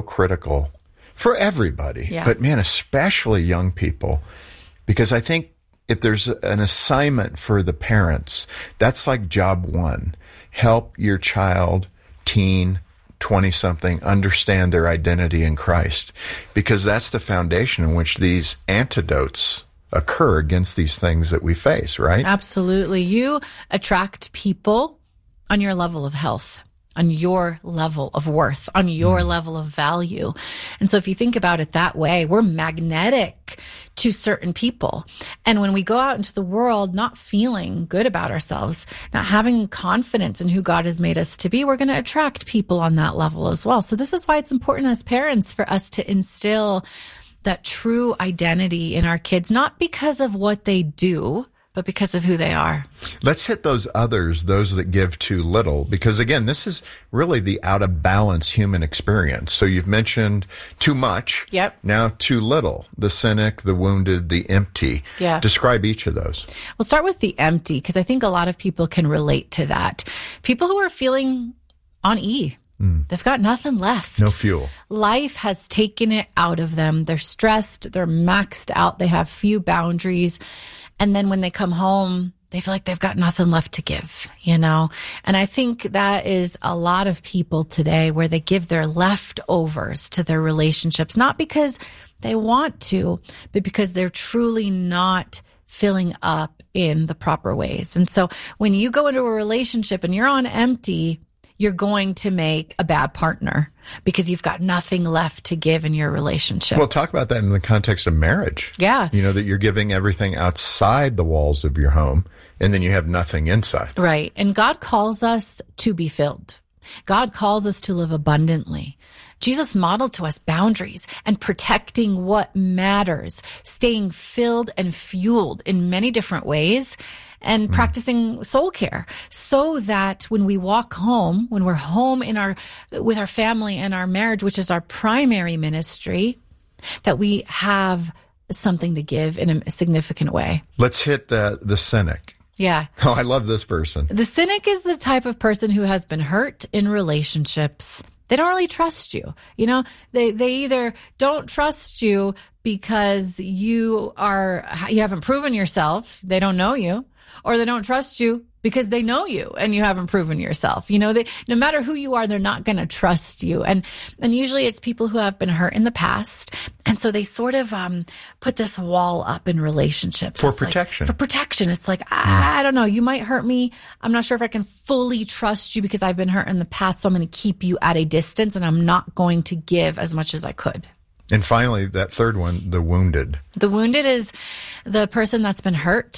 critical for everybody, but man, especially young people, because I think if there's an assignment for the parents, that's like job one. Help your child, teen, 20-something, understand their identity in Christ, because that's the foundation in which these antidotes occur against these things that we face, right? Absolutely. You attract people on your level of health, on your level of worth, on your level of value. And so if you think about it that way, we're magnetic to certain people. And when we go out into the world not feeling good about ourselves, not having confidence in who God has made us to be, we're going to attract people on that level as well. So this is why it's important as parents for us to instill that true identity in our kids, not because of what they do, but because of who they are. Let's hit those others, those that give too little, because again, this is really the out of balance human experience. So you've mentioned too much. Yep. Now too little. The cynic, the wounded, the empty. Yeah. Describe each of those. We'll start with the empty, because I think a lot of people can relate to that. People who are feeling on E. They've got nothing left. No fuel. Life has taken it out of them. They're stressed. They're maxed out. They have few boundaries. And then when they come home, they feel like they've got nothing left to give, you know? And I think that is a lot of people today, where they give their leftovers to their relationships, not because they want to, but because they're truly not filling up in the proper ways. And so when you go into a relationship and you're on empty, you're going to make a bad partner because you've got nothing left to give in your relationship. Well, talk about that in the context of marriage. Yeah. You know, that you're giving everything outside the walls of your home, and then you have nothing inside. Right. And God calls us to be filled. God calls us to live abundantly. Jesus modeled to us boundaries and protecting what matters, staying filled and fueled in many different ways, and practicing soul care, so that when we walk home, when we're home with our family and our marriage, which is our primary ministry, that we have something to give in a significant way. Let's hit the cynic. Yeah. Oh, I love this person. The cynic is the type of person who has been hurt in relationships. They don't really trust you. You know, they either don't trust you because you haven't proven yourself. They don't know you. Or they don't trust you because they know you and you haven't proven yourself. You know, no matter who you are, they're not going to trust you. And usually it's people who have been hurt in the past. And so they sort of put this wall up in relationships. For protection. For protection. It's like, I don't know, you might hurt me. I'm not sure if I can fully trust you because I've been hurt in the past. So I'm going to keep you at a distance and I'm not going to give as much as I could. And finally, that third one, the wounded. The wounded is the person that's been hurt.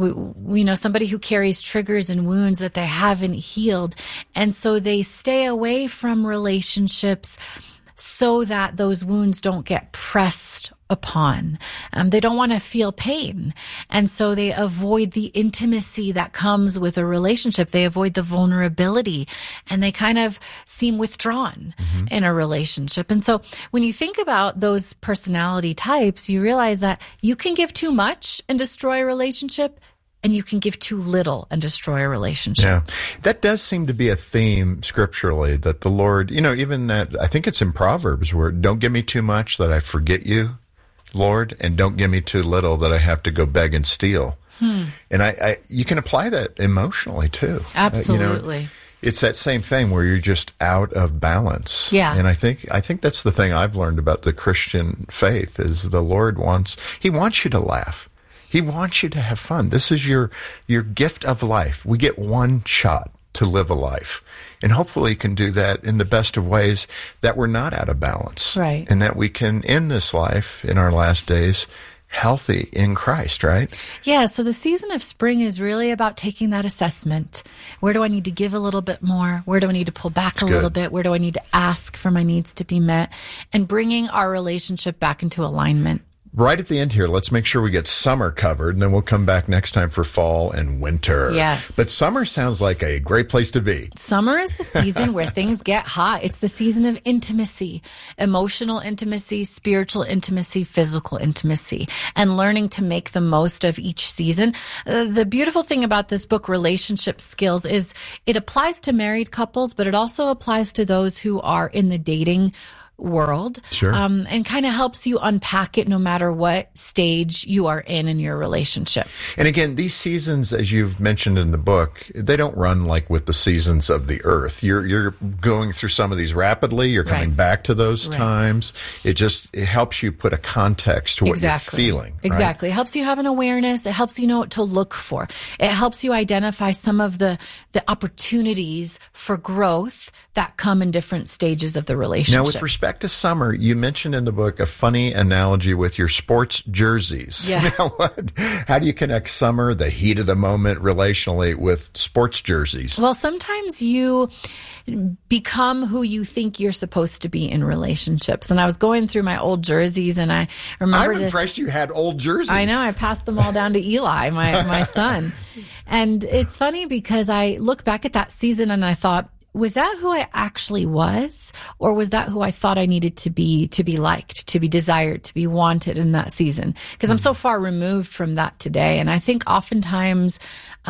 We know somebody who carries triggers and wounds that they haven't healed. And so they stay away from relationships so that those wounds don't get pressed upon. They don't want to feel pain. And so they avoid the intimacy that comes with a relationship. They avoid the vulnerability and they kind of seem withdrawn in a relationship. And so when you think about those personality types, you realize that you can give too much and destroy a relationship, and you can give too little and destroy a relationship. Yeah. That does seem to be a theme scripturally, that the Lord, you know, even that, I think it's in Proverbs, where don't give me too much that I forget you, Lord, and don't give me too little that I have to go beg and steal. And you can apply that emotionally too. Absolutely. You know, it's that same thing where you're just out of balance. Yeah. And I think that's the thing I've learned about the Christian faith is the Lord He wants you to laugh. He wants you to have fun. This is your gift of life. We get one shot to live a life. And hopefully you can do that in the best of ways, that we're not out of balance. Right. And that we can end this life in our last days healthy in Christ, right? Yeah, so the season of spring is really about taking that assessment. Where do I need to give a little bit more? Where do I need to pull back little bit? Where do I need to ask for my needs to be met? And bringing our relationship back into alignment. Right at the end here, let's make sure we get summer covered, and then we'll come back next time for fall and winter. Yes. But summer sounds like a great place to be. Summer is the season where things get hot. It's the season of intimacy, emotional intimacy, spiritual intimacy, physical intimacy, and learning to make the most of each season. The beautiful thing about this book, Relationship Skills, is it applies to married couples, but it also applies to those who are in the dating world. Sure. And kind of helps you unpack it no matter what stage you are in your relationship. And again, these seasons, as you've mentioned in the book, they don't run like with the seasons of the earth. You're going through some of these rapidly. You're coming back to those times. It helps you put a context to what you're feeling. Exactly. Right? It helps you have an awareness. It helps you know what to look for. It helps you identify some of the opportunities for growth that come in different stages of the relationship. Now, with respect to summer, you mentioned in the book a funny analogy with your sports jerseys. Yeah. Now, how do you connect summer, the heat of the moment, relationally with sports jerseys? Well, sometimes you become who you think you're supposed to be in relationships. And I was going through my old jerseys, and I remember... I'm impressed you had old jerseys. I know. I passed them all down to Eli, my son. And it's funny because I look back at that season and I thought, was that who I actually was? Or was that who I thought I needed to be liked, to be desired, to be wanted in that season? Because I'm so far removed from that today. And I think oftentimes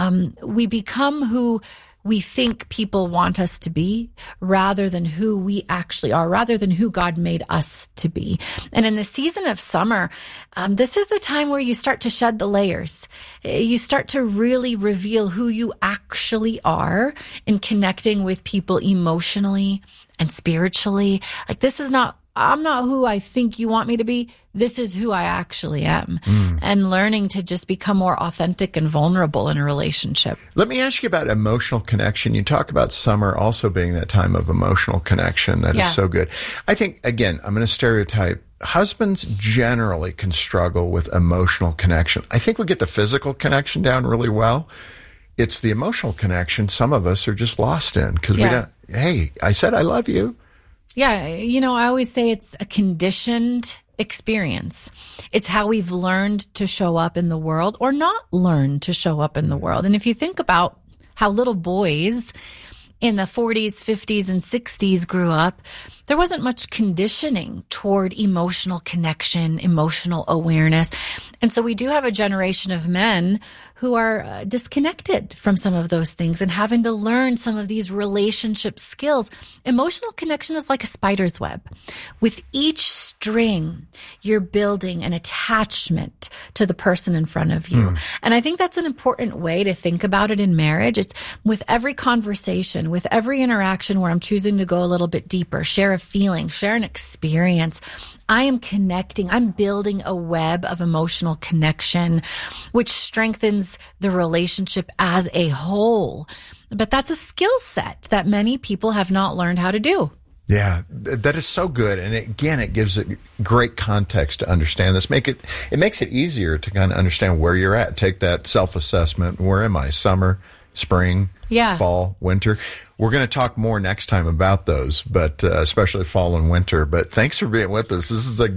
we become who we think people want us to be rather than who we actually are, rather than who God made us to be. And in the season of summer, this is the time where you start to shed the layers. You start to really reveal who you actually are in connecting with people emotionally and spiritually. Like, I'm not who I think you want me to be. This is who I actually am. And learning to just become more authentic and vulnerable in a relationship. Let me ask you about emotional connection. You talk about summer also being that time of emotional connection. That is so good. I think, again, I'm going to stereotype. Husbands generally can struggle with emotional connection. I think we get the physical connection down really well. It's the emotional connection some of us are just lost in because we don't, hey, I said I love you. Yeah, I always say it's a conditioned experience. It's how we've learned to show up in the world or not learned to show up in the world. And if you think about how little boys in the 40s, 50s, and 60s grew up, there wasn't much conditioning toward emotional connection, emotional awareness. And so we do have a generation of men who are disconnected from some of those things and having to learn some of these relationship skills. Emotional connection is like a spider's web. With each string, you're building an attachment to the person in front of you. And I think that's an important way to think about it in marriage. It's with every conversation, with every interaction where I'm choosing to go a little bit deeper, share a feeling, share an experience, I am connecting, I'm building a web of emotional connection, which strengthens the relationship as a whole. But that's a skill set that many people have not learned how to do. Yeah, that is so good. And again, it gives it great context to understand this. It makes it easier to kind of understand where you're at. Take that self-assessment. Where am I? Summer, spring, fall, winter. We're going to talk more next time about those, but especially fall and winter. But thanks for being with us.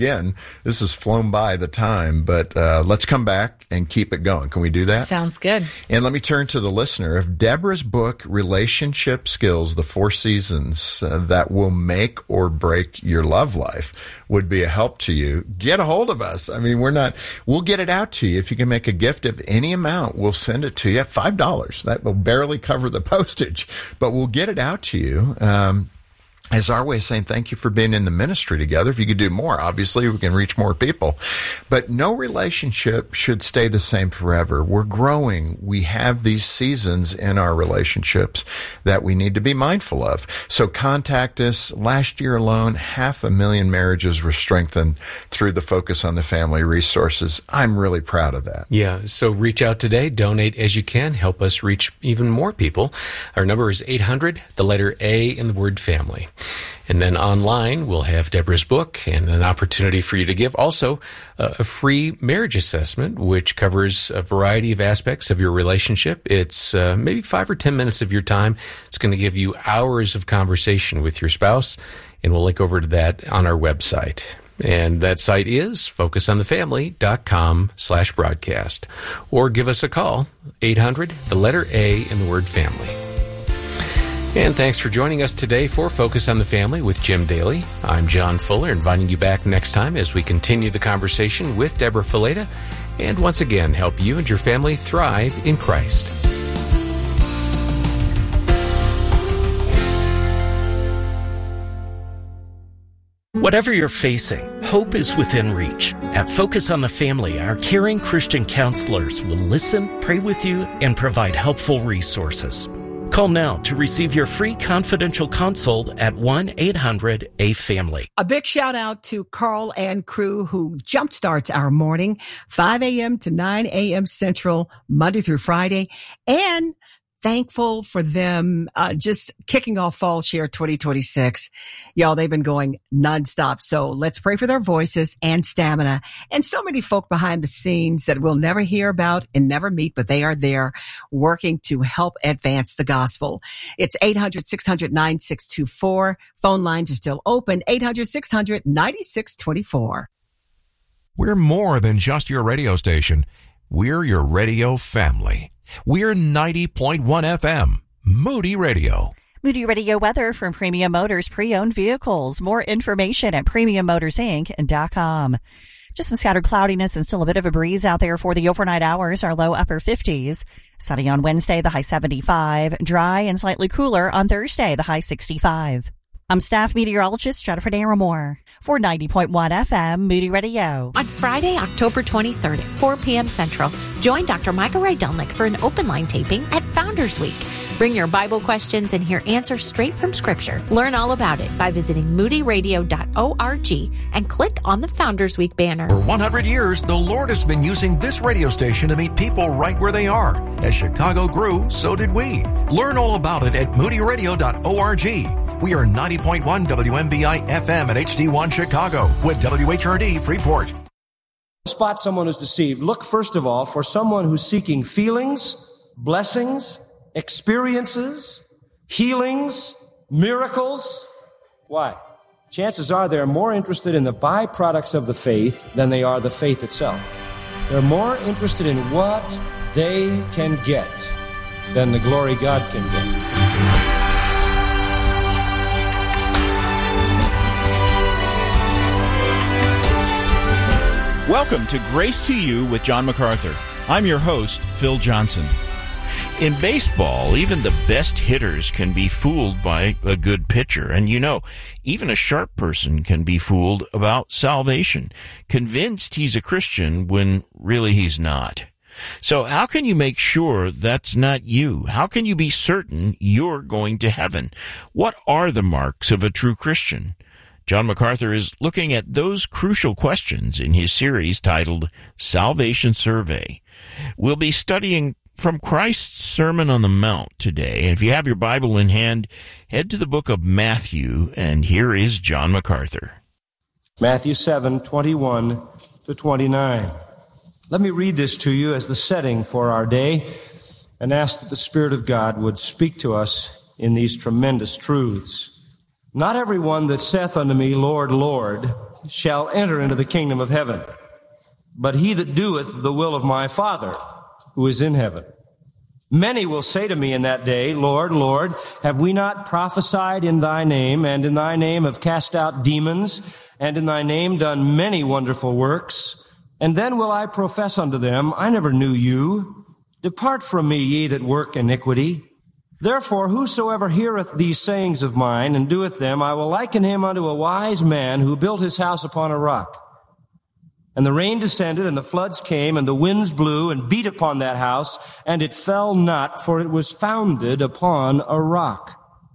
This has flown by the time, but let's come back and keep it going. Can we do that? Sounds good. And let me turn to the listener. If Deborah's book, Relationship Skills, The 4 Seasons That Will Make or Break Your Love Life, would be a help to you, get a hold of us. I mean, we'll get it out to you. If you can make a gift of any amount, we'll send it to you at $5. That will barely cover the postage, but we'll get it out to you as our way of saying thank you for being in the ministry together. If you could do more, obviously, we can reach more people. But no relationship should stay the same forever. We're growing. We have these seasons in our relationships that we need to be mindful of. So contact us. Last year alone, 500,000 marriages were strengthened through the Focus on the Family resources. I'm really proud of that. Yeah, so reach out today. Donate as you can. Help us reach even more people. Our number is 800, the letter A in the word family. And then online, we'll have Deborah's book and an opportunity for you to give. Also, a free marriage assessment, which covers a variety of aspects of your relationship. It's maybe 5 or 10 minutes of your time. It's going to give you hours of conversation with your spouse, and we'll link over to that on our website. And that site is focusonthefamily.com/broadcast. Or give us a call, 800, the letter A in the word family. And thanks for joining us today for Focus on the Family with Jim Daly. I'm John Fuller, inviting you back next time as we continue the conversation with Deborah Fileta and once again help you and your family thrive in Christ. Whatever you're facing, hope is within reach. At Focus on the Family, our caring Christian counselors will listen, pray with you, and provide helpful resources. Call now to receive your free confidential consult at 1-800-A-FAMILY. A big shout out to Carl and crew who jumpstarts our morning, 5 a.m. to 9 a.m. Central, Monday through Friday, and thankful for them just kicking off Fall Share 2026. Y'all, they've been going nonstop. So let's pray for their voices and stamina. And so many folk behind the scenes that we'll never hear about and never meet, but they are there working to help advance the gospel. It's 800-600-9624. Phone lines are still open, 800-600-9624. We're more than just your radio station. We're your radio family. We're 90.1 FM, Moody Radio. Moody Radio weather from Premium Motors Pre-Owned Vehicles. More information at PremiumMotorsInc.com. Just some scattered cloudiness and still a bit of a breeze out there for the overnight hours. Our low upper 50s. Sunny on Wednesday, the high 75. Dry and slightly cooler on Thursday, the high 65. I'm staff meteorologist Jennifer Naramore for 90.1 FM Moody Radio. On Friday, October 23rd at 4 p.m. Central, join Dr. Michael Rydelnik for an open line taping at Founders Week. Bring your Bible questions and hear answers straight from Scripture. Learn all about it by visiting moodyradio.org and click on the Founders Week banner. For 100 years, the Lord has been using this radio station to meet people right where they are. As Chicago grew, so did we. Learn all about it at moodyradio.org. We are 90.1 WMBI FM at HD1 Chicago with WHRD Freeport. Spot someone who's deceived. Look, first of all, for someone who's seeking feelings, blessings, experiences, healings, miracles. Why? Chances are they're more interested in the byproducts of the faith than they are the faith itself. They're more interested in what they can get than the glory God can get. Welcome to Grace to You with John MacArthur. I'm your host, Phil Johnson. In baseball, even the best hitters can be fooled by a good pitcher. And you know, even a sharp person can be fooled about salvation, convinced he's a Christian when really he's not. So how can you make sure that's not you? How can you be certain you're going to heaven? What are the marks of a true Christian? John MacArthur is looking at those crucial questions in his series titled Salvation Survey. We'll be studying from Christ's Sermon on the Mount today. And if you have your Bible in hand, head to the book of Matthew, and here is John MacArthur. Matthew 7:21 to 29. Let me read this to you as the setting for our day and ask that the Spirit of God would speak to us in these tremendous truths. Not everyone that saith unto me, Lord, Lord, shall enter into the kingdom of heaven, but he that doeth the will of my Father who is in heaven. Many will say to me in that day, Lord, Lord, have we not prophesied in thy name, and in thy name have cast out demons, and in thy name done many wonderful works? And then will I profess unto them, I never knew you. Depart from me, ye that work iniquity. Therefore, whosoever heareth these sayings of mine and doeth them, I will liken him unto a wise man who built his house upon a rock. And the rain descended, and the floods came, and the winds blew and beat upon that house, and it fell not, for it was founded upon a rock.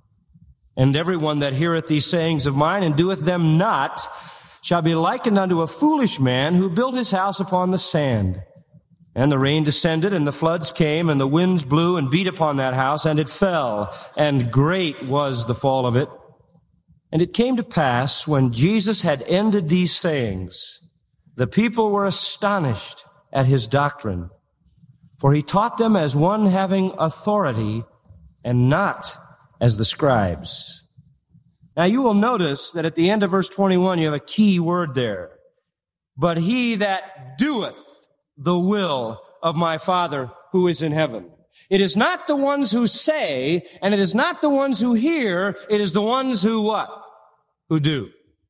And everyone that heareth these sayings of mine and doeth them not shall be likened unto a foolish man who built his house upon the sand. And the rain descended, and the floods came, and the winds blew and beat upon that house, and it fell, and great was the fall of it. And it came to pass, when Jesus had ended these sayings, the people were astonished at his doctrine, for he taught them as one having authority, and not as the scribes. Now you will notice that at the end of verse 21, you have a key word there. But he that doeth the will of my Father who is in heaven. It is not the ones who say, and it is not the ones who hear, it is the ones who what? Who do.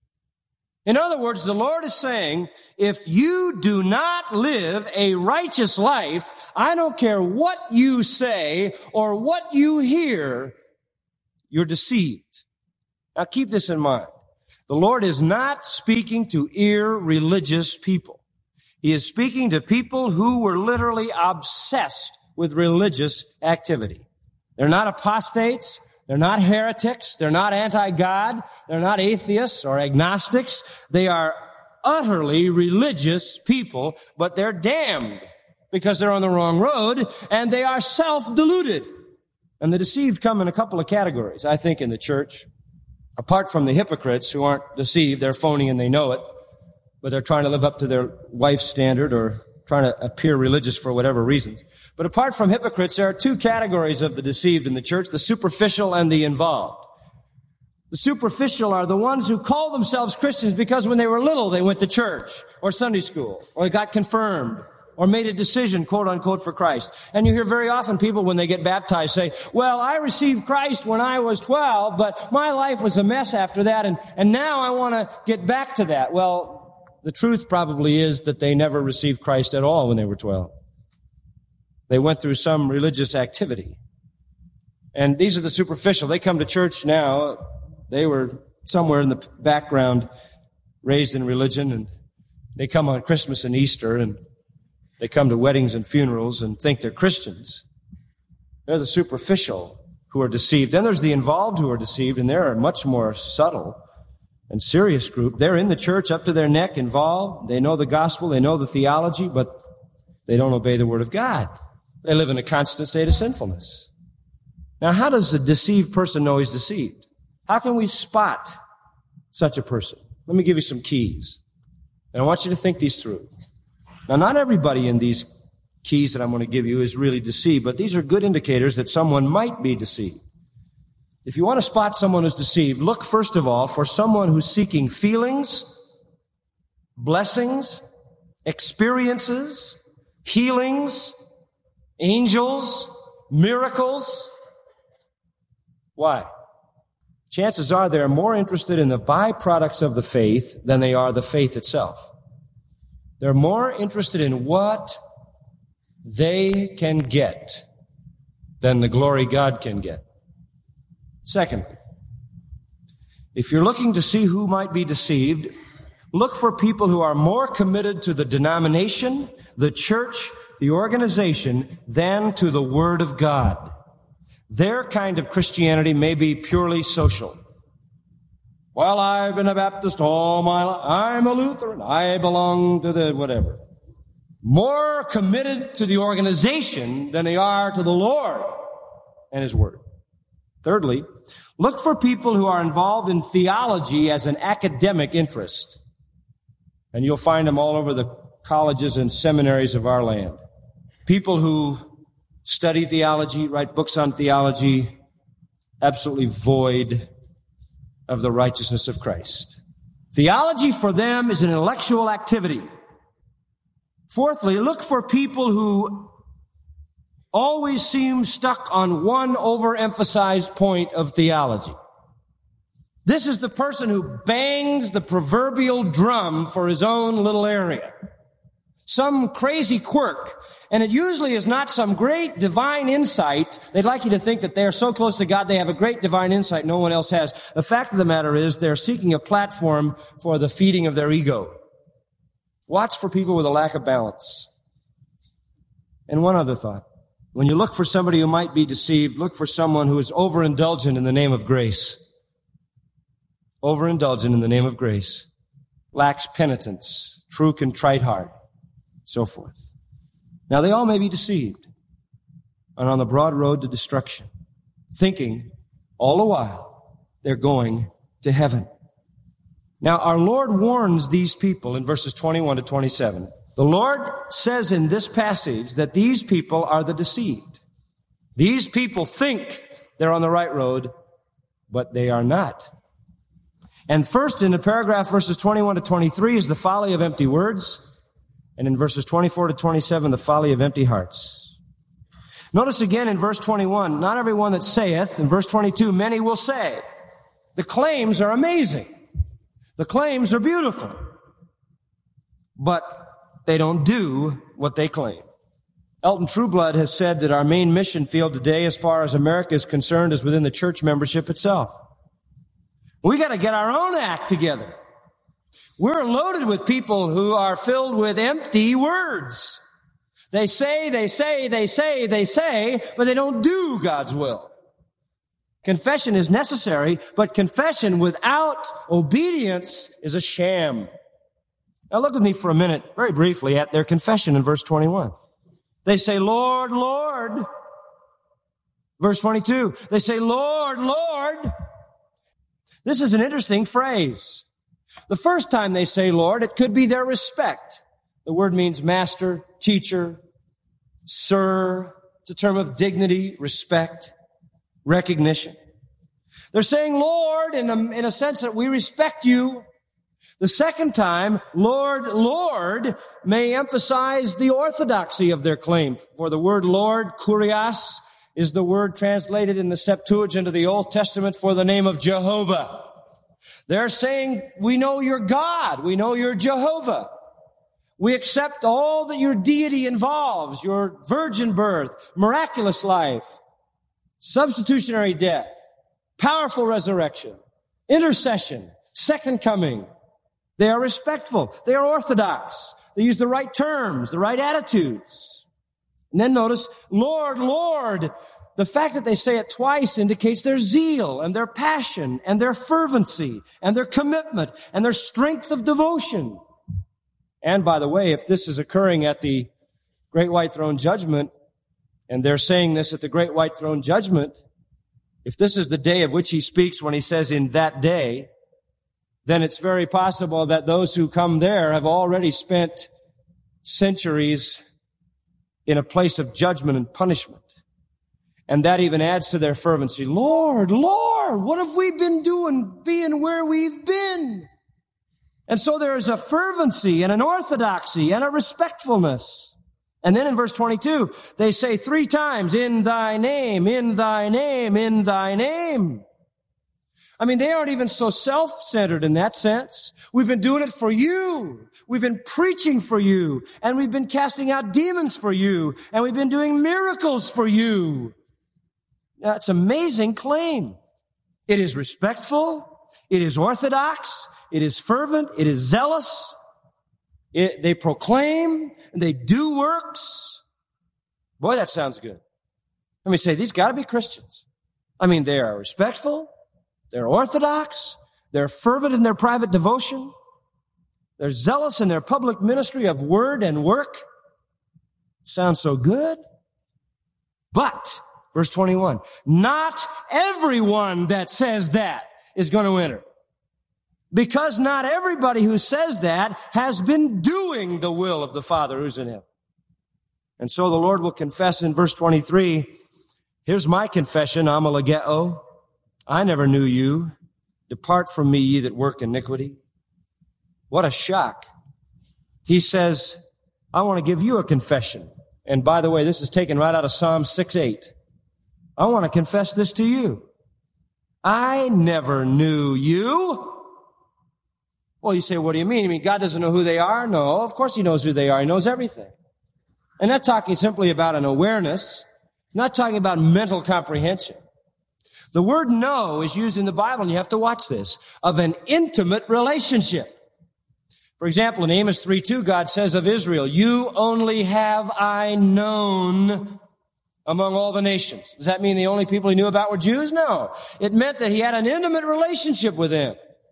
In other words, the Lord is saying, if you do not live a righteous life, I don't care what you say or what you hear, you're deceived. Now keep this in mind. The Lord is not speaking to irreligious people. He is speaking to people who were literally obsessed with religious activity. They're not apostates. They're not heretics. They're not anti-God. They're not atheists or agnostics. They are utterly religious people, but they're damned because they're on the wrong road, and they are self-deluded. And the deceived come in a couple of categories, I think, in the church. Apart from the hypocrites who aren't deceived, they're phony and they know it, but they're trying to live up to their wife's standard or trying to appear religious for whatever reasons. But apart from hypocrites, there are two categories of the deceived in the church, the superficial and the involved. The superficial are the ones who call themselves Christians because when they were little, they went to church or Sunday school or they got confirmed or made a decision, quote unquote, for Christ. And you hear very often people when they get baptized say, well, I received Christ when I was 12, but my life was a mess after that, and now I want to get back to that. Well, the truth probably is that they never received Christ at all when they were 12. They went through some religious activity. And these are the superficial. They come to church now. They were somewhere in the background raised in religion, and they come on Christmas and Easter, and they come to weddings and funerals and think they're Christians. They're the superficial who are deceived. Then there's the involved who are deceived, and they're a much more subtle and serious group. They're in the church up to their neck, involved. They know the gospel, they know the theology, but they don't obey the word of God. They live in a constant state of sinfulness. Now, how does a deceived person know he's deceived? How can we spot such a person? Let me give you some keys. And I want you to think these through. Now, not everybody in these keys that I'm going to give you is really deceived, but these are good indicators that someone might be deceived. If you want to spot someone who's deceived, look first of all for someone who's seeking feelings, blessings, experiences, healings, angels, miracles. Why? Chances are they're more interested in the byproducts of the faith than they are the faith itself. They're more interested in what they can get than the glory God can get. Secondly, if you're looking to see who might be deceived, look for people who are more committed to the denomination, the church, the organization, than to the Word of God. Their kind of Christianity may be purely social. Well, I've been a Baptist all my life. I'm a Lutheran. I belong to the whatever. More committed to the organization than they are to the Lord and His Word. Thirdly, look for people who are involved in theology as an academic interest. And you'll find them all over the colleges and seminaries of our land. People who study theology, write books on theology, absolutely void of the righteousness of Christ. Theology for them is an intellectual activity. Fourthly, look for people who always seem stuck on one overemphasized point of theology. This is the person who bangs the proverbial drum for his own little area. Some crazy quirk. And it usually is not some great divine insight. They'd like you to think that they're so close to God, they have a great divine insight no one else has. The fact of the matter is they're seeking a platform for the feeding of their ego. Watch for people with a lack of balance. And one other thought. When you look for somebody who might be deceived, look for someone who is overindulgent in the name of grace. Overindulgent in the name of grace. Lacks penitence. True contrite heart. So forth. Now, they all may be deceived and on the broad road to destruction, thinking all the while they're going to heaven. Now, our Lord warns these people in verses 21 to 27. The Lord says in this passage that these people are the deceived. These people think they're on the right road, but they are not. And first in the paragraph verses 21 to 23 is the folly of empty words. And in verses 24 to 27, the folly of empty hearts. Notice again in verse 21, not everyone that saith. In verse 22, many will say. The claims are amazing. The claims are beautiful. But they don't do what they claim. Elton Trueblood has said that our main mission field today, as far as America is concerned, is within the church membership itself. We got to get our own act together. We're loaded with people who are filled with empty words. They say, but they don't do God's will. Confession is necessary, but confession without obedience is a sham. Now look with me for a minute, very briefly, at their confession in verse 21. They say, Lord, Lord. Verse 22, they say, Lord, Lord. This is an interesting phrase. The first time they say Lord, it could be their respect. The word means master, teacher, sir. It's a term of dignity, respect, recognition. They're saying Lord in a sense that we respect you. The second time, Lord, Lord, may emphasize the orthodoxy of their claim. For the word Lord, kurios, is the word translated in the Septuagint of the Old Testament for the name of Jehovah. They're saying, we know you're God. We know you're Jehovah. We accept all that your deity involves, your virgin birth, miraculous life, substitutionary death, powerful resurrection, intercession, second coming. They are respectful. They are orthodox. They use the right terms, the right attitudes. And then notice, Lord, Lord. The fact that they say it twice indicates their zeal and their passion and their fervency and their commitment and their strength of devotion. And by the way, if this is occurring at the Great White Throne Judgment, and they're saying this at the Great White Throne Judgment, if this is the day of which he speaks when he says in that day, then it's very possible that those who come there have already spent centuries in a place of judgment and punishment. And that even adds to their fervency. Lord, Lord, what have we been doing being where we've been? And so there is a fervency and an orthodoxy and a respectfulness. And then in verse 22, they say 3 times, in thy name, in thy name, in thy name. I mean, they aren't even so self-centered in that sense. We've been doing it for you. We've been preaching for you. And we've been casting out demons for you. And we've been doing miracles for you. That's an amazing claim. It is respectful. It is orthodox. It is fervent. It is zealous. They proclaim and they do works. Boy, that sounds good. Let me say, these got to be Christians. I mean, they are respectful. They're orthodox. They're fervent in their private devotion. They're zealous in their public ministry of word and work. Sounds so good. But, verse 21, not everyone that says that is going to enter. Because not everybody who says that has been doing the will of the Father who's in heaven. And so the Lord will confess in verse 23, here's my confession, amalageo. I never knew you. Depart from me, ye that work iniquity. What a shock. He says, I want to give you a confession. And by the way, this is taken right out of Psalm 6:8. I want to confess this to you. I never knew you. Well, you say, what do you mean? You mean God doesn't know who they are? No, of course he knows who they are. He knows everything. And not talking simply about an awareness, not talking about mental comprehension. The word know is used in the Bible, and you have to watch this, of an intimate relationship. For example, in Amos 3:2, God says of Israel, you only have I known among all the nations. Does that mean the only people he knew about were Jews? No. It meant that he had an intimate relationship with them.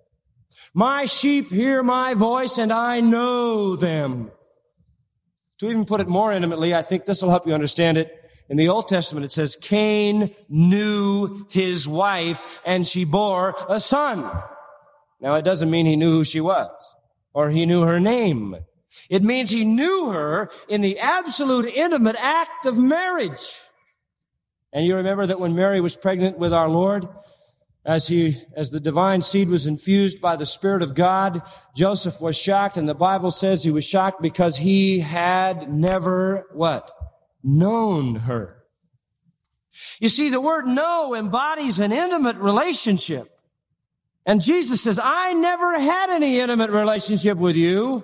My sheep hear my voice, and I know them. To even put it more intimately, I think this will help you understand it. In the Old Testament, it says, Cain knew his wife, and she bore a son. Now, it doesn't mean he knew who she was, or he knew her name. It means he knew her in the absolute intimate act of marriage. And you remember that when Mary was pregnant with our Lord, as the divine seed was infused by the Spirit of God, Joseph was shocked, and the Bible says he was shocked because he had never, what? Known her. You see, the word know embodies an intimate relationship. And Jesus says, I never had any intimate relationship with you.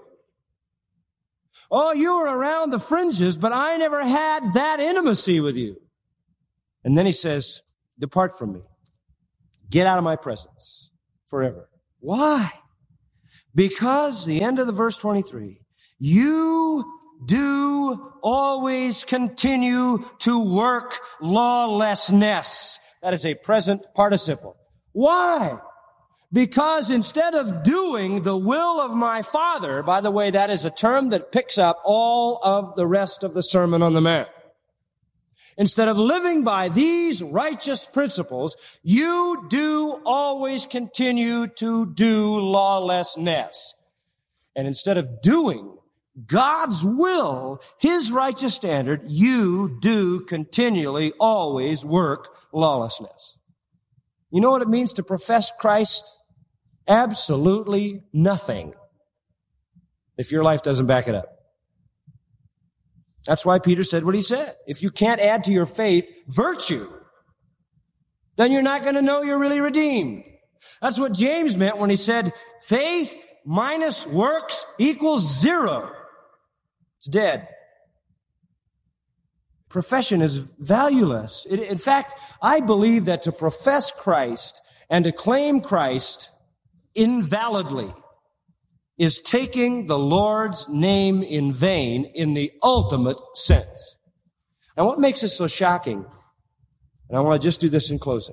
Oh, you were around the fringes, but I never had that intimacy with you. And then he says, depart from me. Get out of my presence. forever. Why? Because, the end of the verse 23, you do always continue to work lawlessness. That is a present participle. Why? Because instead of doing the will of my Father, by the way, that is a term that picks up all of the rest of the Sermon on the Mount. Instead of living by these righteous principles, you do always continue to do lawlessness. And instead of doing God's will, His righteous standard, you do continually always work lawlessness. You know what it means to profess Christ? Absolutely nothing if your life doesn't back it up. That's why Peter said what he said. If you can't add to your faith virtue, then you're not going to know you're really redeemed. That's what James meant when he said faith minus works equals 0. It's dead. Profession is valueless. In fact, I believe that to profess Christ and to claim Christ invalidly is taking the Lord's name in vain in the ultimate sense. And what makes it so shocking, and I want to just do this in closing,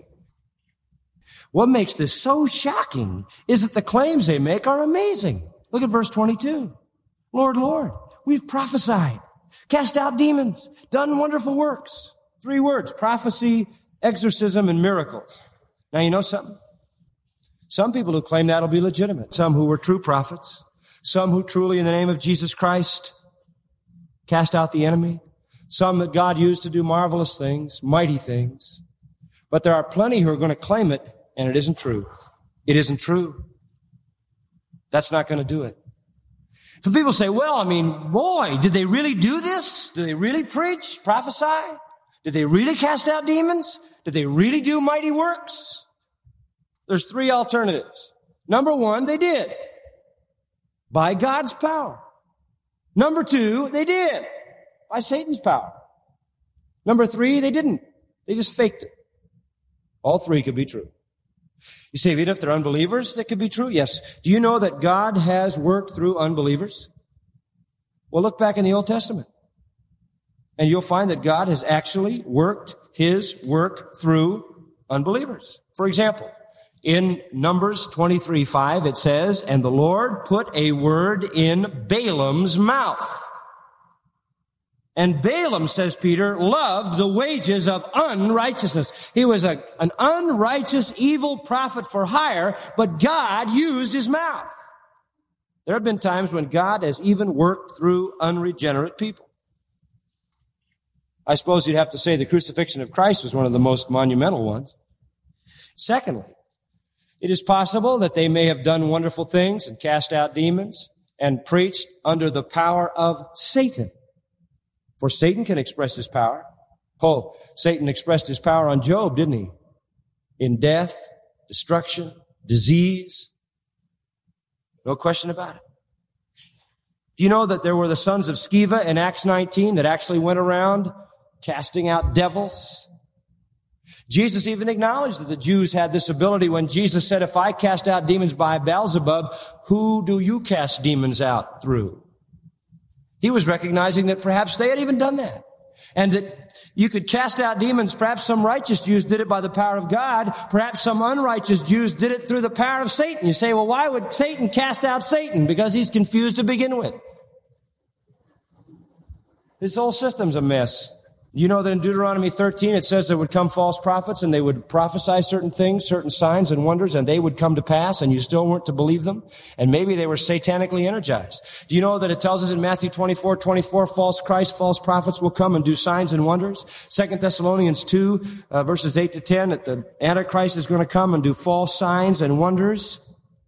what makes this so shocking is that the claims they make are amazing. Look at verse 22. Lord, Lord, we've prophesied, cast out demons, done wonderful works. 3 words, prophecy, exorcism, and miracles. Now, you know something? Some people who claim that will be legitimate. Some who were true prophets. Some who truly, in the name of Jesus Christ, cast out the enemy. Some that God used to do marvelous things, mighty things. But there are plenty who are going to claim it, and it isn't true. It isn't true. That's not going to do it. Some people say, well, boy, did they really do this? Did they really preach, prophesy? Did they really cast out demons? Did they really do mighty works? There's 3 alternatives. Number 1, they did. By God's power. Number 2, they did. By Satan's power. Number 3, they didn't. They just faked it. All 3 could be true. You say, even if they're unbelievers, that could be true? Yes. Do you know that God has worked through unbelievers? Well, look back in the Old Testament. And you'll find that God has actually worked His work through unbelievers. For example, in Numbers 23:5, it says, and the Lord put a word in Balaam's mouth. And Balaam, says Peter, loved the wages of unrighteousness. He was an unrighteous, evil prophet for hire, but God used his mouth. There have been times when God has even worked through unregenerate people. I suppose you'd have to say the crucifixion of Christ was one of the most monumental ones. Secondly, it is possible that they may have done wonderful things and cast out demons and preached under the power of Satan. For Satan can express his power. Oh, Satan expressed his power on Job, didn't he? In death, destruction, disease. No question about it. Do you know that there were the sons of Sceva in Acts 19 that actually went around casting out devils? Jesus even acknowledged that the Jews had this ability when Jesus said, if I cast out demons by Beelzebub, who do you cast demons out through? He was recognizing that perhaps they had even done that. And that you could cast out demons. Perhaps some righteous Jews did it by the power of God. Perhaps some unrighteous Jews did it through the power of Satan. You say, well, why would Satan cast out Satan? Because he's confused to begin with. His whole system's a mess. You know that in Deuteronomy 13 it says there would come false prophets and they would prophesy certain things, certain signs and wonders, and they would come to pass and you still weren't to believe them. And maybe they were satanically energized. Do you know that it tells us in Matthew 24:24, false Christ, false prophets will come and do signs and wonders? 2 Thessalonians 2, verses 8 to 10, that the Antichrist is going to come and do false signs and wonders.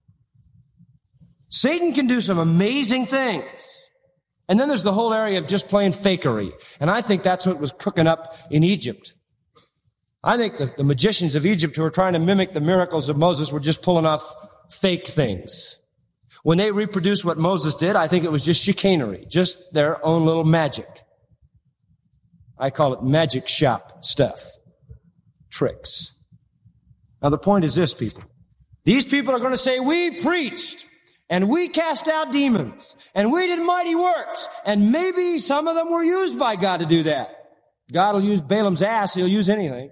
Satan can do some amazing things. And then there's the whole area of just plain fakery. And I think that's what was cooking up in Egypt. I think the magicians of Egypt who were trying to mimic the miracles of Moses were just pulling off fake things. When they reproduced what Moses did, I think it was just chicanery, just their own little magic. I call it magic shop stuff. Tricks. Now the point is this, people. These people are going to say, we preached, and we cast out demons, and we did mighty works, and maybe some of them were used by God to do that. God will use Balaam's ass, he'll use anything.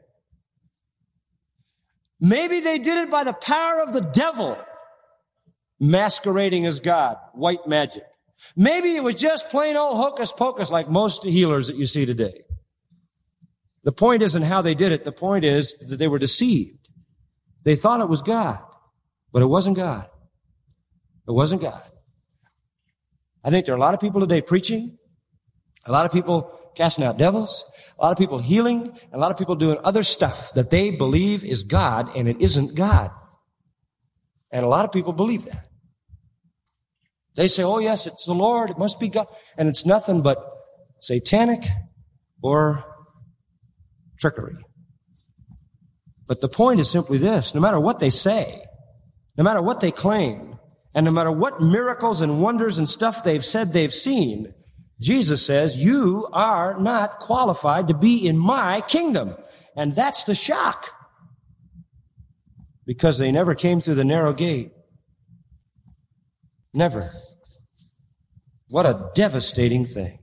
Maybe they did it by the power of the devil, masquerading as God, white magic. Maybe it was just plain old hocus pocus like most healers that you see today. The point isn't how they did it. The point is that they were deceived. They thought it was God, but it wasn't God. It wasn't God. I think there are a lot of people today preaching, a lot of people casting out devils, a lot of people healing, and a lot of people doing other stuff that they believe is God, and it isn't God. And a lot of people believe that. They say, oh yes, it's the Lord, it must be God, and it's nothing but satanic or trickery. But the point is simply this: no matter what they say, no matter what they claim, and no matter what miracles and wonders and stuff they've said they've seen, Jesus says, you are not qualified to be in my kingdom. And that's the shock. Because they never came through the narrow gate. Never. What a devastating thing.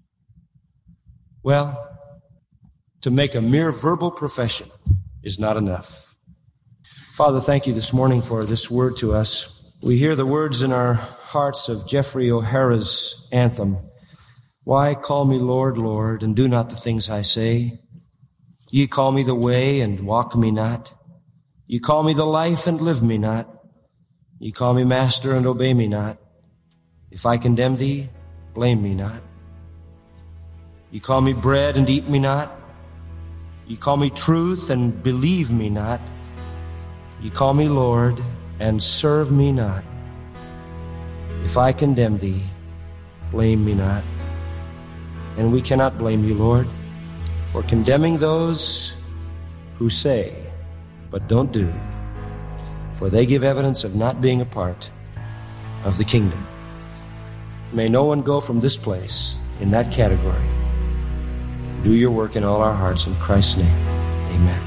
Well, to make a mere verbal profession is not enough. Father, thank you this morning for this word to us. We hear the words in our hearts of Jeffrey O'Hara's anthem. Why call me Lord, Lord, and do not the things I say? Ye call me the way and walk me not. Ye call me the life and live me not. Ye call me master and obey me not. If I condemn thee, blame me not. Ye call me bread and eat me not. Ye call me truth and believe me not. Ye call me Lord and serve me not. If I condemn thee, blame me not. And we cannot blame you, Lord, for condemning those who say, but don't do, for they give evidence of not being a part of the kingdom. May no one go from this place in that category. Do your work in all our hearts in Christ's name. Amen.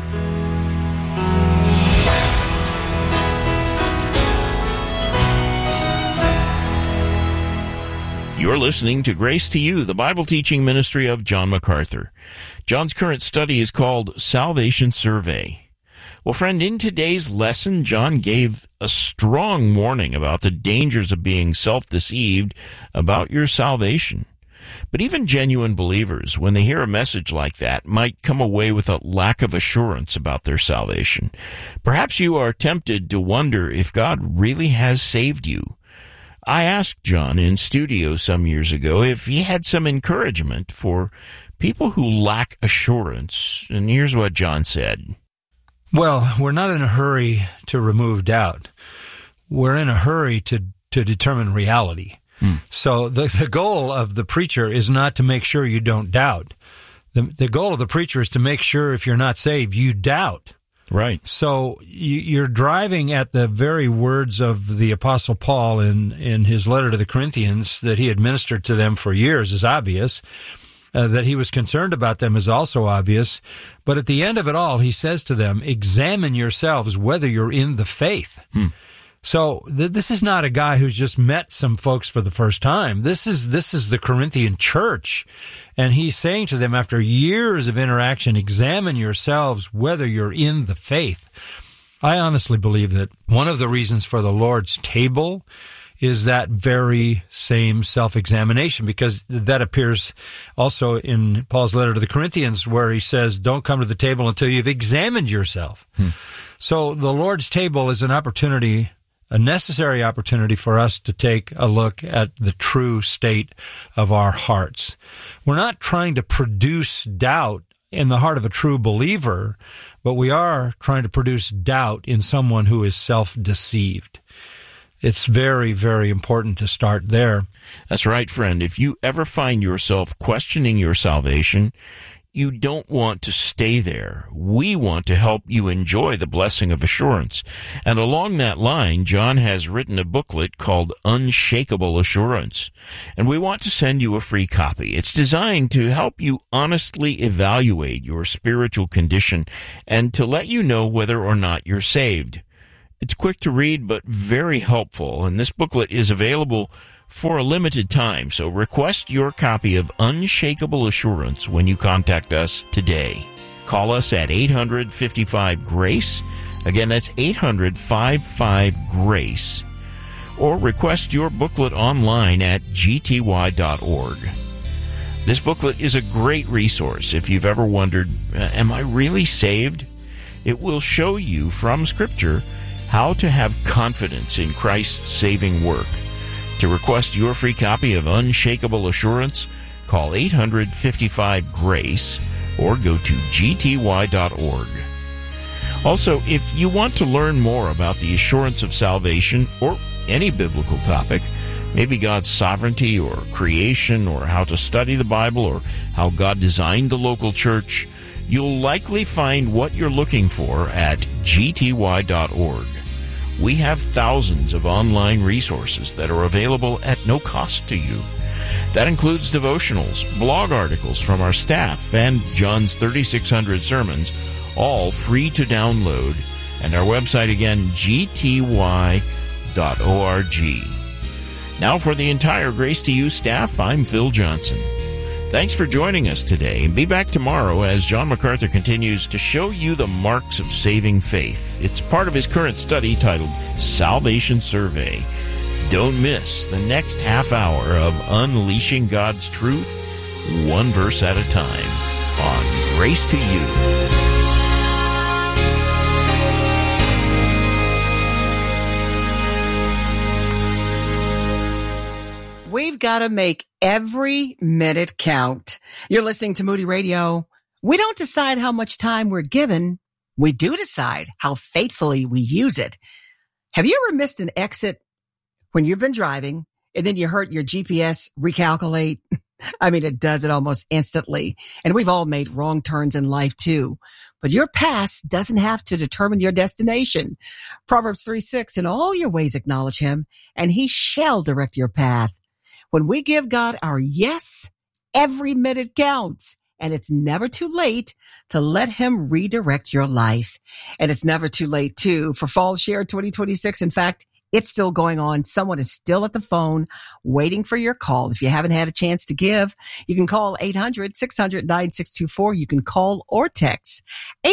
You're listening to Grace to You, the Bible teaching ministry of John MacArthur. John's current study is called Salvation Survey. Well, friend, in today's lesson, John gave a strong warning about the dangers of being self-deceived about your salvation. But even genuine believers, when they hear a message like that, might come away with a lack of assurance about their salvation. Perhaps you are tempted to wonder if God really has saved you. I asked John in studio some years ago if he had some encouragement for people who lack assurance, and here's what John said. Well, we're not in a hurry to remove doubt. We're in a hurry to determine reality. So the goal of the preacher is not to make sure you don't doubt. The goal of the preacher is to make sure if you're not saved, you doubt. Right. So you're driving at the very words of the Apostle Paul in his letter to the Corinthians that he had ministered to them for years is obvious. That he was concerned about them is also obvious. But at the end of it all, he says to them, examine yourselves whether you're in the faith. So this is not a guy who's just met some folks for the first time. This is the Corinthian church. And he's saying to them, after years of interaction, examine yourselves whether you're in the faith. I honestly believe that one of the reasons for the Lord's table is that very same self-examination, because that appears also in Paul's letter to the Corinthians, where he says, don't come to the table until you've examined yourself. So the Lord's table is an opportunity, a necessary opportunity for us to take a look at the true state of our hearts. We're not trying to produce doubt in the heart of a true believer, but we are trying to produce doubt in someone who is self-deceived. It's very, very important to start there. That's right, friend. If you ever find yourself questioning your salvation, you don't want to stay there. We want to help you enjoy the blessing of assurance. And along that line, John has written a booklet called Unshakable Assurance. And we want to send you a free copy. It's designed to help you honestly evaluate your spiritual condition and to let you know whether or not you're saved. It's quick to read, but very helpful, and this booklet is available for a limited time, so request your copy of Unshakable Assurance when you contact us today. Call us at 800-55-GRACE. Again, that's 800-55-GRACE. Or request your booklet online at gty.org. This booklet is a great resource if you've ever wondered, am I really saved? It will show you from Scripture how to have confidence in Christ's saving work. To request your free copy of Unshakable Assurance, call 800-55-GRACE or go to gty.org. Also, if you want to learn more about the assurance of salvation or any biblical topic, maybe God's sovereignty or creation or how to study the Bible or how God designed the local church, you'll likely find what you're looking for at gty.org. We have thousands of online resources that are available at no cost to you. That includes devotionals, blog articles from our staff, and John's 3,600 sermons, all free to download. And our website again, gty.org. Now for the entire Grace to You staff, I'm Phil Johnson. Thanks for joining us today, and be back tomorrow as John MacArthur continues to show you the marks of saving faith. It's part of his current study titled Salvation Survey. Don't miss the next half hour of Unleashing God's Truth, one verse at a time, on Grace to You. We've got to make every minute count. You're listening to Moody Radio. We don't decide how much time we're given. We do decide how faithfully we use it. Have you ever missed an exit when you've been driving and then you heard your GPS recalculate? I mean, it does it almost instantly. And we've all made wrong turns in life too. But your past doesn't have to determine your destination. Proverbs 3:6, in all your ways acknowledge him, and he shall direct your path. When we give God our yes, every minute counts, and it's never too late to let him redirect your life. And it's never too late, too, for Fall Share 2026. In fact, it's still going on. Someone is still at the phone waiting for your call. If you haven't had a chance to give, you can call 800-600-9624. You can call or text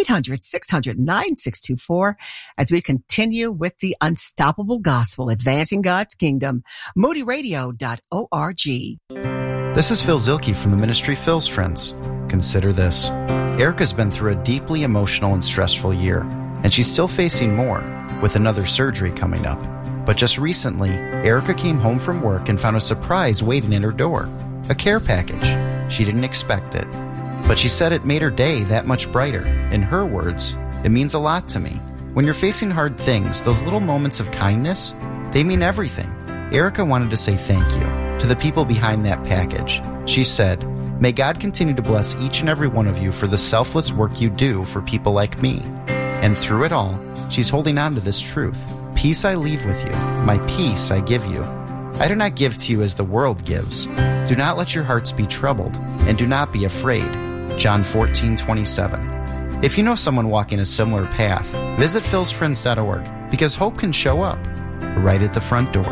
800-600-9624 as we continue with the unstoppable gospel, advancing God's kingdom. MoodyRadio.org. This is Phil Zielke from the ministry Phil's Friends. Consider this. Erica's been through a deeply emotional and stressful year, and she's still facing more with another surgery coming up. But just recently, Erica came home from work and found a surprise waiting at her door. A care package. She didn't expect it. But she said it made her day that much brighter. In her words, it means a lot to me. When you're facing hard things, those little moments of kindness, they mean everything. Erica wanted to say thank you to the people behind that package. She said, "May God continue to bless each and every one of you for the selfless work you do for people like me." And through it all, she's holding on to this truth. Peace I leave with you, my peace I give you. I do not give to you as the world gives. Do not let your hearts be troubled, and do not be afraid. John 14:27. If you know someone walking a similar path, visit philsfriends.org, because hope can show up right at the front door.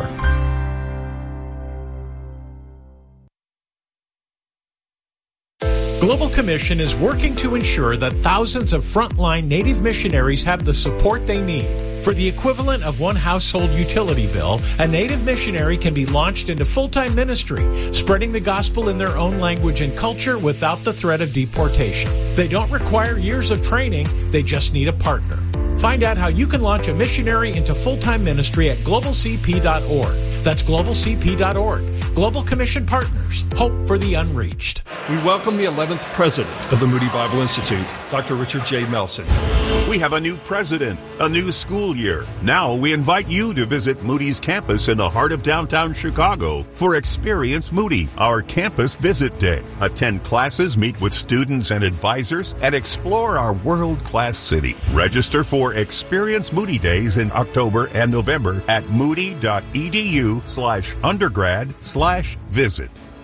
Global Commission is working to ensure that thousands of frontline Native missionaries have the support they need. For the equivalent of one household utility bill, a Native missionary can be launched into full-time ministry, spreading the gospel in their own language and culture without the threat of deportation. They don't require years of training, they just need a partner. Find out how you can launch a missionary into full-time ministry at globalcp.org. That's globalcp.org. Global Commission Partners. Hope for the unreached. We welcome the 11th president of the Moody Bible Institute, Dr. Richard J. Melson. We have a new president, a new school year. Now we invite you to visit Moody's campus in the heart of downtown Chicago for Experience Moody, our campus visit day. Attend classes, meet with students and advisors, and explore our world-class city. Register for Experience Moody Days in October and November at moody.edu/undergrad/visit.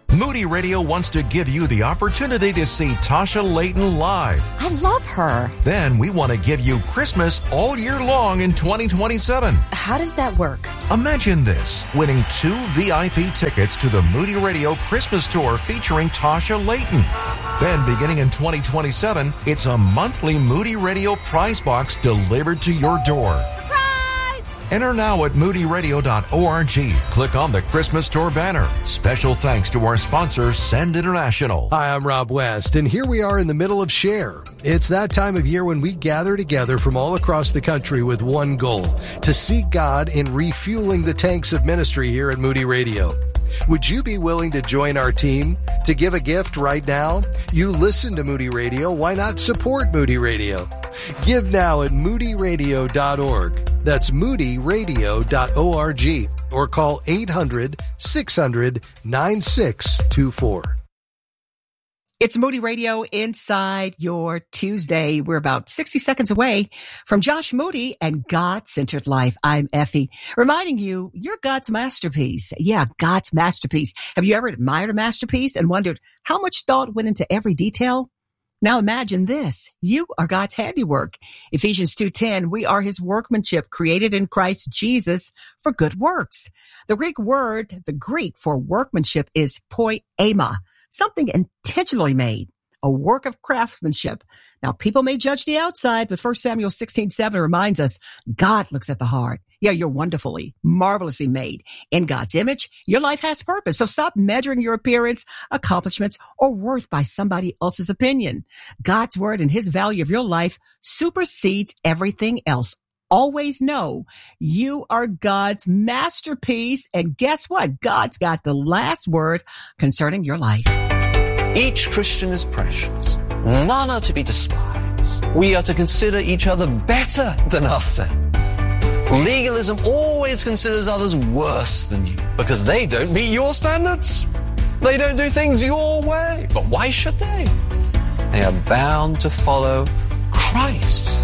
Moody Radio wants to give you the opportunity to see Tasha Layton live. I love her. Then we want to give you Christmas all year long in 2027. How does that work? Imagine this, winning 2 VIP tickets to the Moody Radio Christmas Tour featuring Tasha Layton. Then beginning in 2027, it's a monthly Moody Radio prize box delivered to your door. Enter now at moodyradio.org. Click on the Christmas Tour banner. Special thanks to our sponsor, Send International. Hi, I'm Rob West, and here we are in the middle of Share. It's that time of year when we gather together from all across the country with one goal, to seek God in refueling the tanks of ministry here at Moody Radio. Would you be willing to join our team? To give a gift right now? You listen to Moody Radio. Why not support Moody Radio? Give now at moodyradio.org. That's moodyradio.org. Or call 800-600-9624. It's Moody Radio inside your Tuesday. We're about 60 seconds away from Josh Moody and God-Centered Life. I'm Effie, reminding you, you're God's masterpiece. Yeah, God's masterpiece. Have you ever admired a masterpiece and wondered how much thought went into every detail? Now imagine this. You are God's handiwork. Ephesians 2:10, we are his workmanship created in Christ Jesus for good works. The Greek word, for workmanship is poema, something intentionally made, a work of craftsmanship. Now, people may judge the outside, but 1 Samuel 16:7 reminds us God looks at the heart. Yeah, you're wonderfully, marvelously made. In God's image, your life has purpose. So stop measuring your appearance, accomplishments, or worth by somebody else's opinion. God's word and his value of your life supersedes everything else. Always know you are God's masterpiece. And guess what? God's got the last word concerning your life. Each Christian is precious. None are to be despised. We are to consider each other better than ourselves. Legalism always considers others worse than you because they don't meet your standards. They don't do things your way. But why should they? They are bound to follow Christ.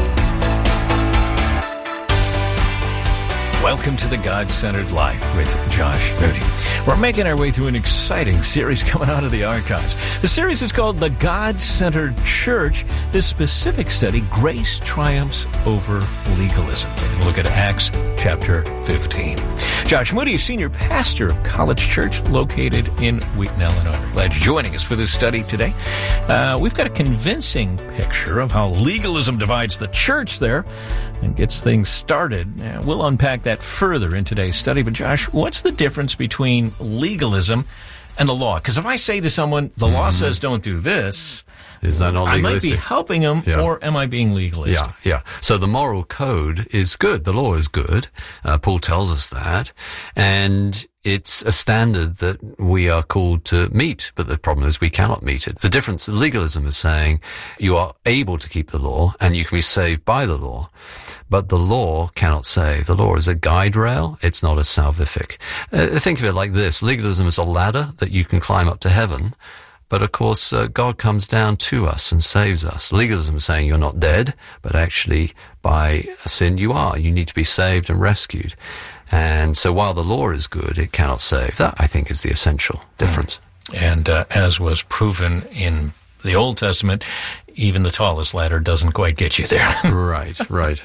Welcome to the God-Centered Life with Josh Moody. We're making our way through an exciting series coming out of the archives. The series is called The God-Centered Church. This specific study, Grace Triumphs Over Legalism. Taking a look at Acts chapter 15. Josh Moody is senior pastor of College Church located in Wheaton, Illinois. We're glad you're joining us for this study today. We've got a convincing picture of how legalism divides the church there and gets things started. We'll unpack that further in today's study. But Josh, what's the difference between legalism and the law? Because if I say to someone, the law says don't do this, is that not legalistic? I might be helping them, or am I being legalistic? Yeah. So the moral code is good. The law is good. Paul tells us that. And it's a standard that we are called to meet, but the problem is we cannot meet it. The difference, legalism is saying you are able to keep the law and you can be saved by the law, but the law cannot save. The law is a guide rail. It's not a salvific. Think of it like this. Legalism is a ladder that you can climb up to heaven, but of course, God comes down to us and saves us. Legalism is saying you're not dead, but actually by sin you are. You need to be saved and rescued. And so while the law is good, it cannot save. That, I think, is the essential difference. And as was proven in the Old Testament, even the tallest ladder doesn't quite get you there. Right.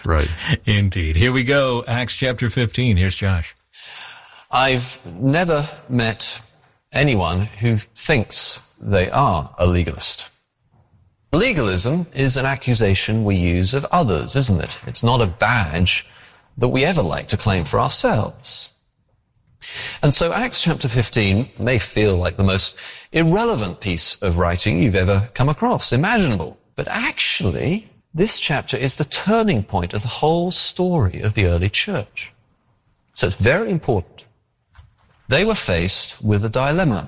Indeed. Here we go. Acts chapter 15. Here's Josh. I've never met anyone who thinks they are a legalist. Legalism is an accusation we use of others, isn't it? It's not a badge that we ever like to claim for ourselves. And so Acts chapter 15 may feel like the most irrelevant piece of writing you've ever come across, imaginable. But actually, this chapter is the turning point of the whole story of the early church. So it's very important. They were faced with a dilemma.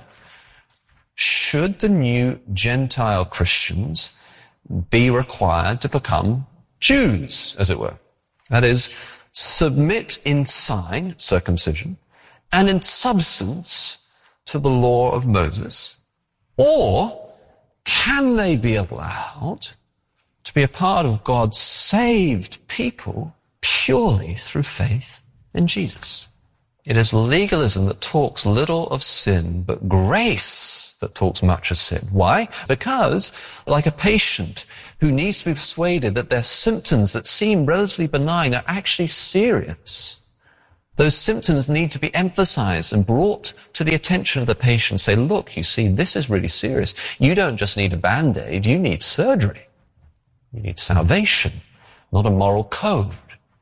Should the new Gentile Christians be required to become Jews, as it were? That is, submit in sign, circumcision, and in substance to the law of Moses? Or can they be allowed to be a part of God's saved people purely through faith in Jesus? It is legalism that talks little of sin, but grace that talks much of sin. Why? Because, like a patient who needs to be persuaded that their symptoms that seem relatively benign are actually serious, those symptoms need to be emphasized and brought to the attention of the patient. Say, look, you see, this is really serious. You don't just need a Band-Aid, you need surgery. You need salvation, not a moral code.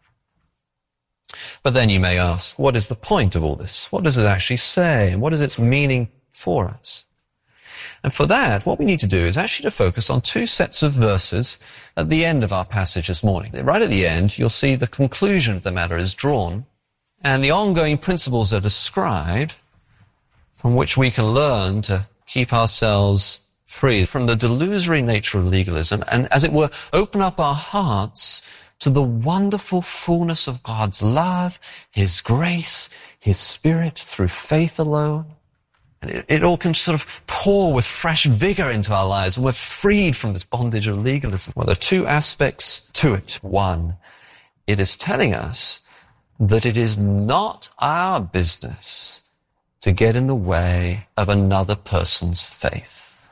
But then you may ask, what is the point of all this? What does it actually say? And what is its meaning for us? And for that, what we need to do is actually to focus on two sets of verses at the end of our passage this morning. Right at the end, you'll see the conclusion of the matter is drawn, and the ongoing principles are described from which we can learn to keep ourselves free from the delusory nature of legalism and, as it were, open up our hearts to the wonderful fullness of God's love, His grace, His Spirit through faith alone. And it all can sort of pour with fresh vigor into our lives, and we're freed from this bondage of legalism. Well, there are two aspects to it. One, it is telling us that it is not our business to get in the way of another person's faith.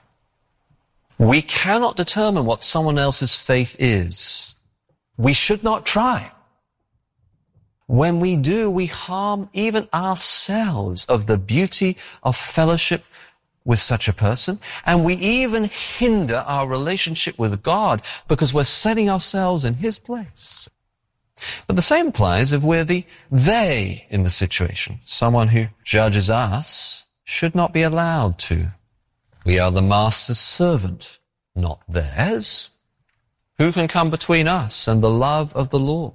We cannot determine what someone else's faith is. We should not try. When we do, we harm even ourselves of the beauty of fellowship with such a person, and we even hinder our relationship with God because we're setting ourselves in His place. But the same applies if we're the they in the situation. Someone who judges us should not be allowed to. We are the master's servant, not theirs. Who can come between us and the love of the Lord?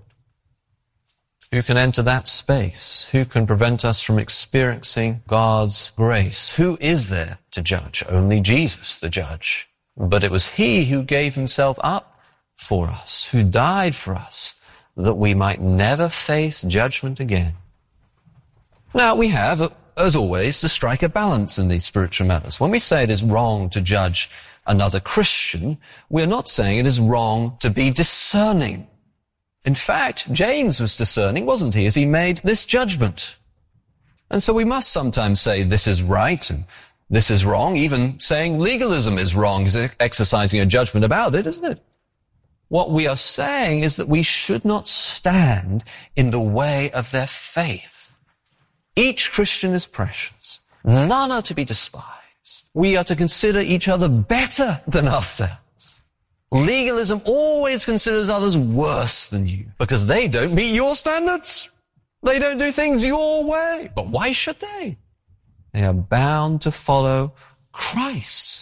Who can enter that space? Who can prevent us from experiencing God's grace? Who is there to judge? Only Jesus, the judge. But it was He who gave Himself up for us, who died for us, that we might never face judgment again. Now, we have, as always, to strike a balance in these spiritual matters. When we say it is wrong to judge another Christian, we're not saying it is wrong to be discerning. In fact, James was discerning, wasn't he, as he made this judgment. And so we must sometimes say this is right and this is wrong. Even saying legalism is wrong is exercising a judgment about it, isn't it? What we are saying is that we should not stand in the way of their faith. Each Christian is precious. None are to be despised. We are to consider each other better than ourselves. Legalism always considers others worse than you because they don't meet your standards. They don't do things your way. But why should they? They are bound to follow Christ.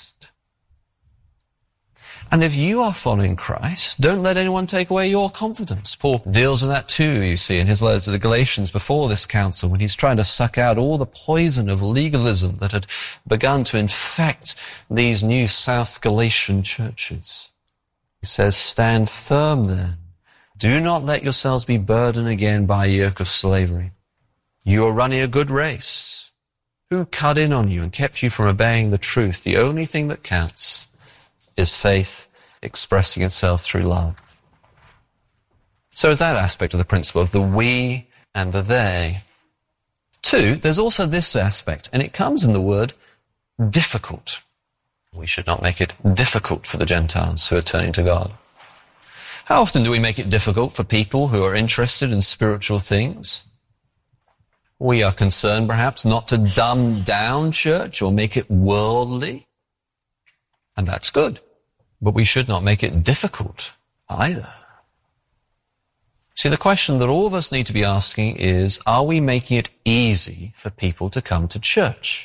And if you are following Christ, don't let anyone take away your confidence. Paul deals with that too, you see, in his letter to the Galatians before this council, when he's trying to suck out all the poison of legalism that had begun to infect these new South Galatian churches. He says, stand firm then. Do not let yourselves be burdened again by a yoke of slavery. You are running a good race. Who cut in on you and kept you from obeying the truth? The only thing that counts is faith expressing itself through love. So is that aspect of the principle of the we and the they. Two, there's also this aspect, and it comes in the word difficult. We should not make it difficult for the Gentiles who are turning to God. How often do we make it difficult for people who are interested in spiritual things? We are concerned perhaps not to dumb down church or make it worldly. And that's good. But we should not make it difficult either. See, the question that all of us need to be asking is, are we making it easy for people to come to church?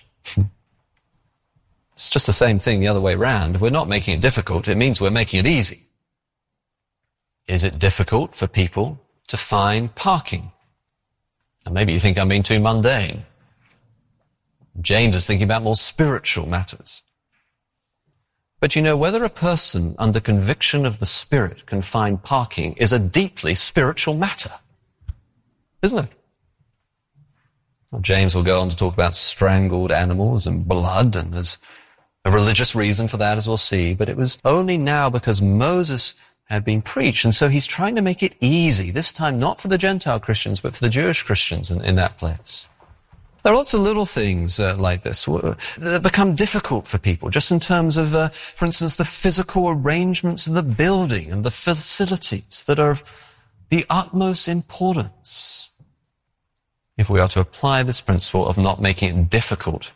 It's just the same thing the other way around. If we're not making it difficult, it means we're making it easy. Is it difficult for people to find parking? And maybe you think I'm being too mundane. James is thinking about more spiritual matters. But you know, whether a person under conviction of the Spirit can find parking is a deeply spiritual matter, isn't it? Well, James will go on to talk about strangled animals and blood, and there's a religious reason for that, as we'll see, but it was only now because Moses had been preached, and so he's trying to make it easy, this time not for the Gentile Christians, but for the Jewish Christians in that place. There are lots of little things like this that become difficult for people, just in terms of, for instance, the physical arrangements of the building and the facilities that are of the utmost importance if we are to apply this principle of not making it difficult